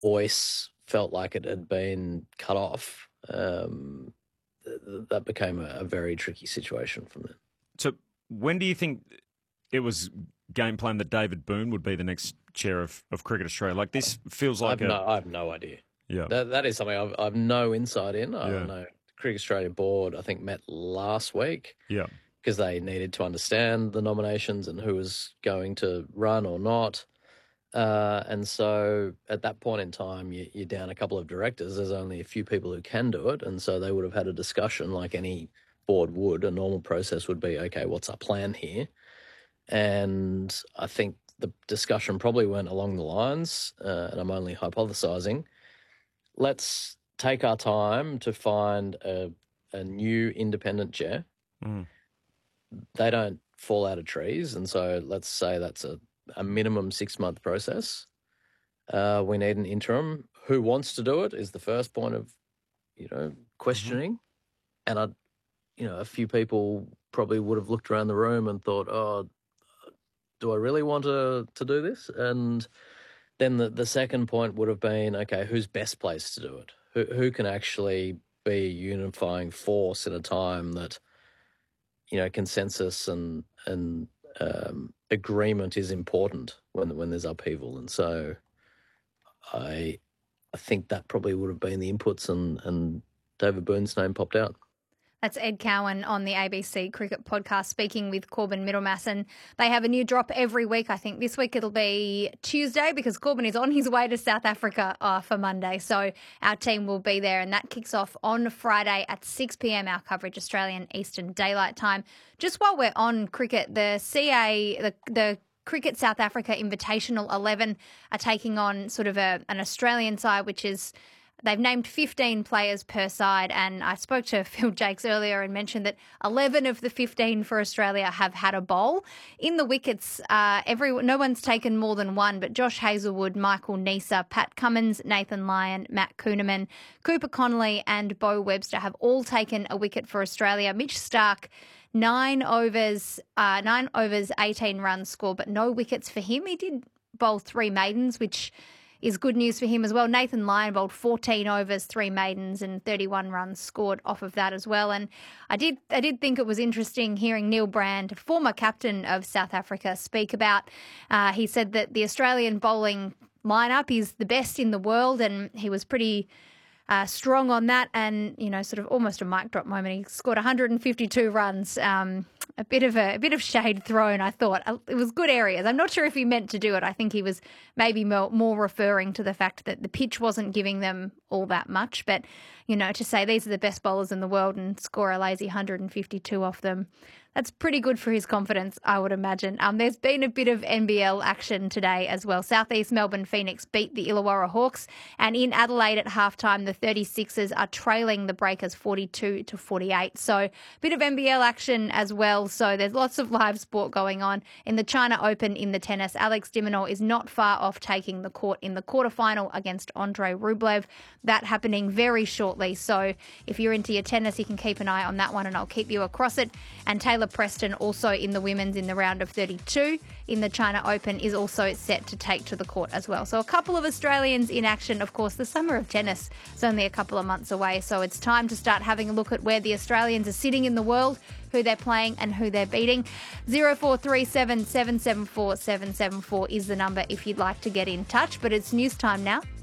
Oyce felt like it had been cut off, that became a very tricky situation from then. So when do you think it was game plan that David Boone would be the next chair of Cricket Australia? Like, this feels like I have no idea. Yeah. That is something I've no insight in. I Yeah. don't know. The Cricket Australia board, I think, met last week. Yeah. Because they needed to understand the nominations and who was going to run or not. And so at that point in time, you're down a couple of directors. There's only a few people who can do it. And so they would have had a discussion like any board would. A normal process would be, okay, what's our plan here? And I think the discussion probably went along the lines, and I'm only hypothesizing, let's take our time to find a new independent chair. Mm. They don't fall out of trees. And so let's say that's a minimum 6-month process. We need an interim. Who wants to do it is the first point of, questioning. And a few people probably would have looked around the room and thought, oh, do I really want to do this? And then the second point would have been, okay, who's best placed to do it? Who can actually be a unifying force in a time that, consensus and agreement is important when there's upheaval. And so I think that probably would have been the inputs, and David Boone's name popped out. That's Ed Cowan on the ABC Cricket Podcast speaking with Corbin Middlemass, and they have a new drop every week. I think this week it'll be Tuesday because Corbin is on his way to South Africa for Monday. So our team will be there, and that kicks off on Friday at 6 p.m, our coverage, Australian Eastern Daylight Time. Just while we're on cricket, the Cricket South Africa Invitational 11 are taking on sort of an Australian side, which is... They've named 15 players per side, and I spoke to Phil Jakes earlier and mentioned that 11 of the 15 for Australia have had a bowl. In the wickets, no one's taken more than one, but Josh Hazlewood, Michael Neser, Pat Cummins, Nathan Lyon, Matt Kuhneman, Cooper Connolly and Beau Webster have all taken a wicket for Australia. Mitch Starc, 9 overs, 18 runs scored, but no wickets for him. He did bowl 3 maidens, which is good news for him as well. Nathan Lyon bowled 14 overs, 3 maidens and 31 runs scored off of that as well. And I did think it was interesting hearing Neil Brand, former captain of South Africa, speak about, he said that the Australian bowling lineup is the best in the world, and he was pretty strong on that, and sort of almost a mic drop moment. He scored 152 runs. A bit of shade thrown, I thought. It was good areas. I'm not sure if he meant to do it. I think he was maybe more referring to the fact that the pitch wasn't giving them all that much. But, to say these are the best bowlers in the world and score a lazy 152 off them, that's pretty good for his confidence, I would imagine. There's been a bit of NBL action today as well. Southeast Melbourne Phoenix beat the Illawarra Hawks, and in Adelaide at halftime, the 36ers are trailing the Breakers 42-48. So a bit of NBL action as well. So there's lots of live sport going on. In the China Open in the tennis, Alex de Minaur is not far off taking the court in the quarterfinal against Andrei Rublev. That happening very shortly. So if you're into your tennis, you can keep an eye on that one, and I'll keep you across it. And Taylor Preston, also in the women's in the round of 32 in the China Open, is also set to take to the court as well. So a couple of Australians in action. Of course, the summer of tennis is only a couple of months away, so it's time to start having a look at where the Australians are sitting in the world, who they're playing and who they're beating. 0437 774 774 is the number if you'd like to get in touch. But it's news time now.